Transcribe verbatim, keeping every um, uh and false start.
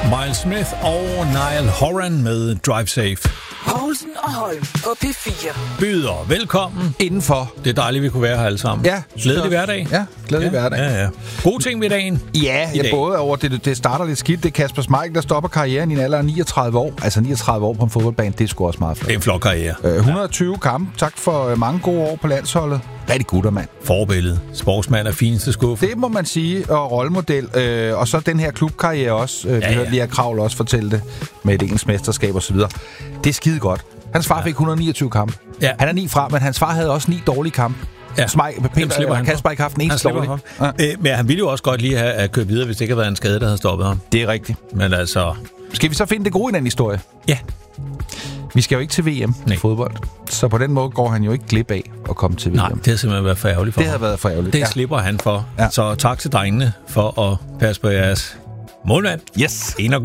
Miles Smith og Niall Horan med Drive Safe. Poulsen og Holm på P fire. Byder velkommen indenfor. Det er dejligt, vi kunne være her alle sammen. Ja. Glædelig hverdag. Ja, glædelig ja, hverdag. Ja, ja. Gode ting ved dagen. Ja, ja både over det, det starter lidt skidt. Det er Kasper Schmeichel, der stopper karrieren i en alder af niogtredive år. Altså niogtredive år på en fodboldbane, det er sgu også meget flot. Det er en flot karriere. Øh, et hundrede og tyve kampe. Tak for mange gode år på landsholdet. Rigtig gutter, mand. Forbillede. Sportsmand er fineste skuffe. Det må man sige, og rollemodel. Øh, og så den her klubkarriere også. Øh, ja, vi hørte ja. lige at Kravl også fortælle det med et engelsk mesterskab og så videre. Det er skide godt. Hans far fik et hundrede og niogtyve kampe. Ja. Han er ni fra, men hans far havde også ni dårlige kampe. Ja. Smeichel, Peter, han Kasper ikke haft en eneste dårlig. Ja. Øh, men han ville jo også godt lige have at køre videre, hvis det ikke havde været en skade, der havde stoppet ham. Det er rigtigt. Men altså... Skal vi så finde det gode i den historie? Ja. Vi skal jo ikke til V M i fodbold. Så på den måde går han jo ikke glip af at komme til V M. Nej, det har simpelthen været for ærgerligt for Det ham. har været for ærgerligt. Det ja. slipper han for. Ja. Så tak til drengene for at passe på jeres målmand. Yes. En og